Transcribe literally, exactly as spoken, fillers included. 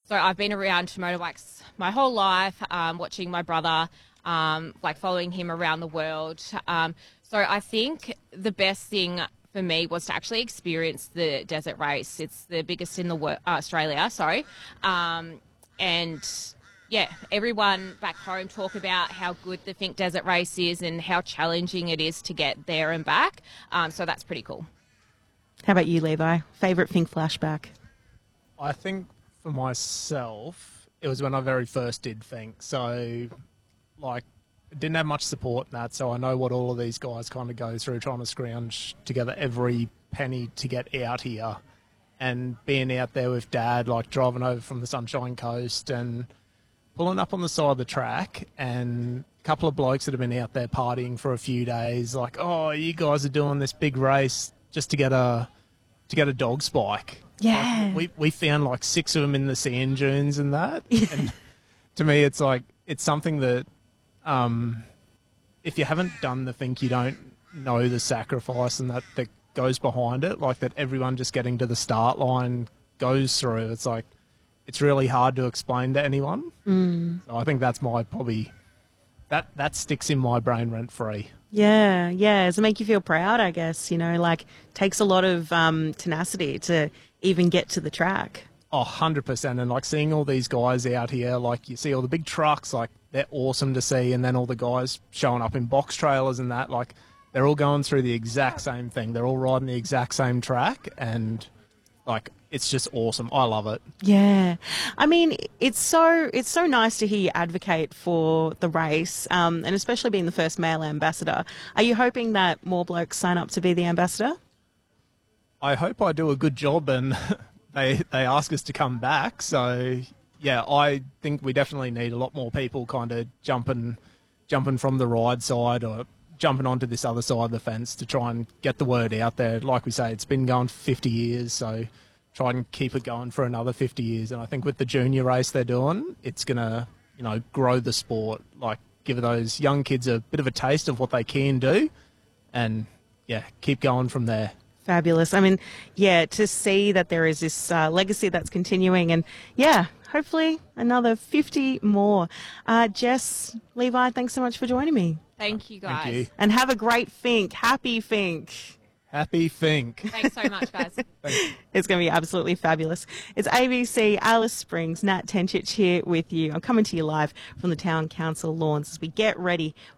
So I've been around motorbikes my whole life, um, watching my brother, um, like following him around the world. Um, so I think the best thing for me was to actually experience the desert race. It's the biggest in the wor- uh, Australia, sorry. Um, and yeah, everyone back home talk about how good the Finke Desert Race is and how challenging it is to get there and back. Um, so that's pretty cool. How about you, Levi? Favourite Finke flashback? I think for myself, it was when I very first did Finke. So, like, didn't have much support in that, so I know what all of these guys kind of go through trying to scrounge together every penny to get out here. And being out there with Dad, like driving over from the Sunshine Coast and pulling up on the side of the track, and a couple of blokes that have been out there partying for a few days, like, oh, you guys are doing this big race just to get a to get a dog spike. Yeah. Like, we we found like six of them in the sand dunes and that. And to me, it's like it's something that um, if you haven't done the Finke, you don't know the sacrifice and that that goes behind it. Like that, everyone just getting to the start line goes through. It's like it's really hard to explain to anyone. Mm. So I think that's my probably that that sticks in my brain rent free. Yeah, yeah. Does it make you feel proud, I guess? You know, like, takes a lot of um, tenacity to even get to the track. Oh, one hundred percent. And, like, seeing all these guys out here, like, you see all the big trucks, like, they're awesome to see. And then all the guys showing up in box trailers and that, like, they're all going through the exact same thing. They're all riding the exact same track. And, like, it's just awesome. I love it. Yeah. I mean, it's so it's so nice to hear you advocate for the race, um, and especially being the first male ambassador. Are you hoping that more blokes sign up to be the ambassador? I hope I do a good job and they they ask us to come back. So, yeah, I think we definitely need a lot more people kind of jumping, jumping from the ride side or jumping onto this other side of the fence to try and get the word out there. Like we say, it's been going for fifty years, so try and keep it going for another fifty years. And I think with the junior race they're doing, it's going to, you know, grow the sport, like give those young kids a bit of a taste of what they can do and, yeah, keep going from there. Fabulous. I mean, yeah, to see that there is this uh, legacy that's continuing and, yeah, hopefully another fifty more. Uh, Jess, Levi, thanks so much for joining me. Thank you, guys. Thank you. And have a great Finke. Happy Finke. Happy Finke. Thanks so much, guys. It's going to be absolutely fabulous. It's A B C, Alice Springs, Nat Tenchich here with you. I'm coming to you live from the Town Council lawns as we get ready